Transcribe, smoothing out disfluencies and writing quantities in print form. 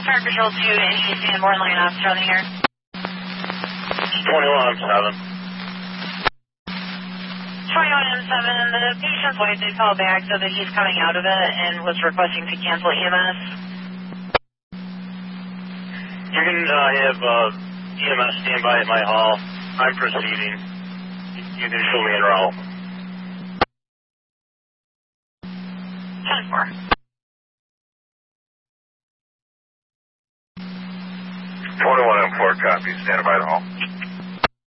Fire Patrol 2 to NBC and Warren Line Officer on the air. 21M7. 21M7, and the patient's wife did call back so that he's coming out of it and was requesting to cancel EMS. You can have EMS stand by at my hall. I'm proceeding. You can show me en route. 10-4. 21M4, copy. Stand by the hall.